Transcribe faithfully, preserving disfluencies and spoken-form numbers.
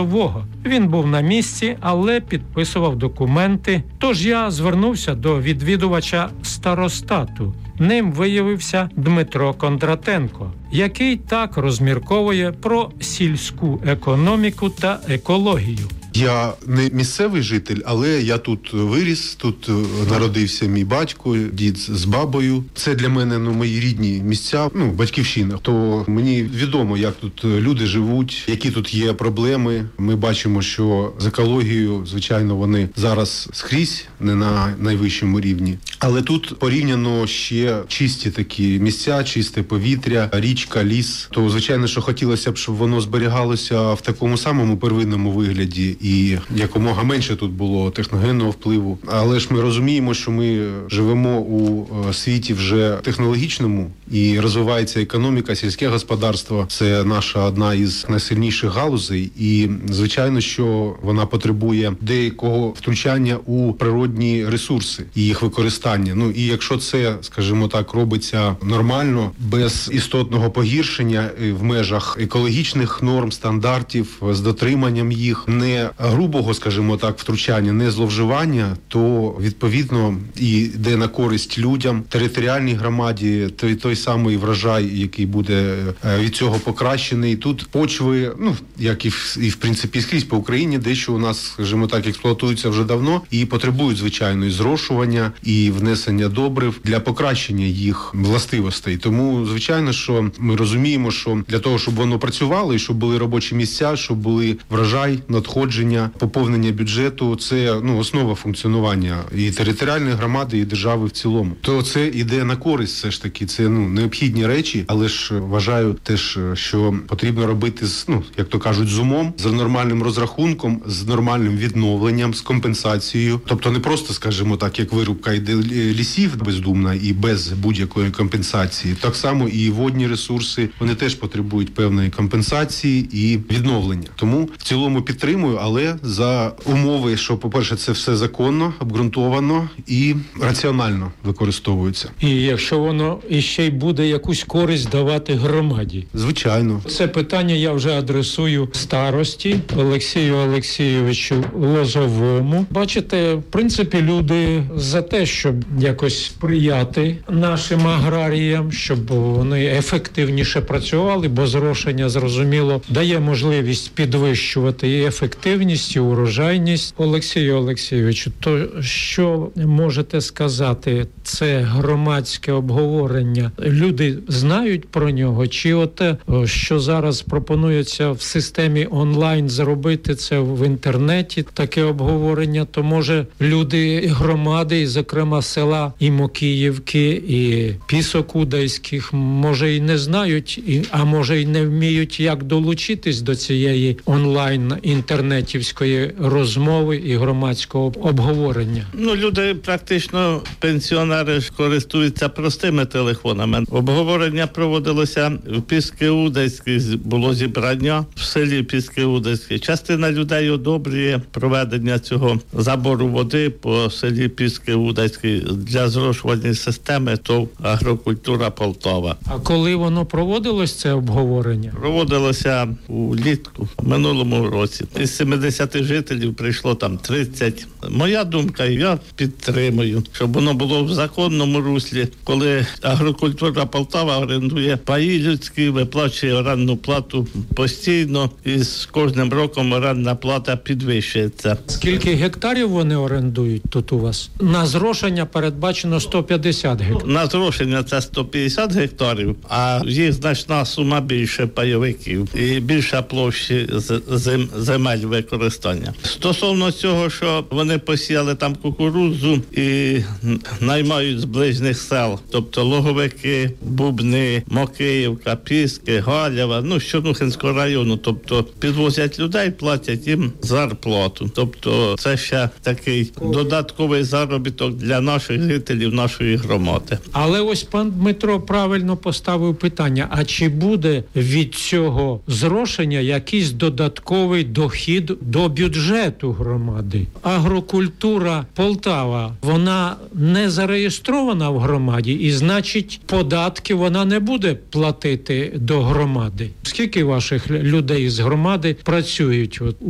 Лозового. Він був на місці, але підписував документи. Тож я звернувся до відвідувача старостату. Ним виявився Дмитро Кондратенко, який так розмірковує про сільську економіку та екологію. Я не місцевий житель, але я тут виріс, тут народився мій батько, дід з бабою. Це для мене, ну, мої рідні місця, ну, батьківщина. То мені відомо, як тут люди живуть, які тут є проблеми. Ми бачимо, що з екологією, звичайно, вони зараз скрізь, не на найвищому рівні. Але тут порівняно ще чисті такі місця, чисте повітря, річка, ліс. То, звичайно, що хотілося б, щоб воно зберігалося в такому самому первинному вигляді. І якомога менше тут було техногенного впливу. Але ж ми розуміємо, що ми живемо у світі вже технологічному, і розвивається економіка, сільське господарство – це наша одна із найсильніших галузей. І, звичайно, що вона потребує деякого втручання у природні ресурси і їх використання. Ну, і якщо це, скажімо так, робиться нормально, без істотного погіршення в межах екологічних норм, стандартів, з дотриманням їх, не грубого, скажімо так, втручання, не зловживання, то, відповідно, і йде на користь людям, територіальній громаді, той, той самий врожай, який буде від цього покращений. Тут почви, ну, як і в, і в принципі скрізь по Україні, дещо у нас, скажімо так, експлуатуються вже давно і потребують, звичайно, і зрошування, і внесення добрив для покращення їх властивостей. Тому, звичайно, що ми розуміємо, що для того, щоб воно працювало, і щоб були робочі місця, щоб були врожай, надходження, поповнення бюджету, це, ну, основа функціонування і територіальної громади, і держави в цілому. То це йде на користь все ж таки, це, ну, необхідні речі, але ж вважаю теж, що потрібно робити з, ну, як то кажуть, з умом, з нормальним розрахунком, з нормальним відновленням, з компенсацією. Тобто не просто, скажімо так, як вирубка йде лісів бездумна і без будь-якої компенсації. Так само і водні ресурси, вони теж потребують певної компенсації і відновлення. Тому в цілому підтримую, але за умови, що, по-перше, це все законно, обґрунтовано і раціонально використовується. І якщо воно іще й буде якусь користь давати громаді. Звичайно. Це питання я вже адресую старості Олексію Олексійовичу Лозовому. Бачите, в принципі, люди за те, щоб якось сприяти нашим аграріям, щоб вони ефективніше працювали, бо зрошення, зрозуміло, дає можливість підвищувати і ефективність, і урожайність. Олексію Олексійовичу, то що можете сказати? Це громадське обговорення. Люди знають про нього? Чи оте, що зараз пропонується в системі онлайн зробити це в інтернеті, таке обговорення, то може люди громади, і зокрема села і Мокіївки, і Пісокудайських, може і не знають, і, а може і не вміють, як долучитись до цієї онлайн-інтернетівської розмови і громадського обговорення? Ну, люди практично, пенсіонери ж користуються простими телефонами. Обговорення проводилося в Піски-Удайській, було зібрання в селі Піски-Удайській. Частина людей одобрює проведення цього забору води по селі Піски-Удайській для зрошувальної системи ТОВ «Агрокультура Полтава». А коли воно проводилось, це обговорення? Проводилося улітку в минулому році. Із сімдесят жителів прийшло там тридцять. Моя думка, я підтримую, щоб воно було в законному руслі, коли агрокультура Полтава орендує паї людські, виплачує орендну плату постійно, і з кожним роком орендна плата підвищується. Скільки гектарів вони орендують тут у вас? На зрошення передбачено сто п'ятдесят гектарів. На зрошення це сто п'ятдесят гектарів, а їх значна сума більше пайовиків і більша площі зем, земель використання. Стосовно цього, що вони посіяли там кукурудзу і наймають з ближніх сел, тобто Логовики, Бубни, Мокиївка, Піски, Галєва, ну, з Чорнухинського району, тобто підвозять людей, платять їм зарплату. Тобто це ще такий додатковий заробіток для наших жителів, нашої громади. Але ось пан Дмитро правильно поставив питання, а чи буде від цього зрошення якийсь додатковий дохід до бюджету громади? Агрокультура Полтава, вона не зареєстрована в громаді і, значить, податки вона не буде платити до громади. Скільки ваших людей з громади працюють от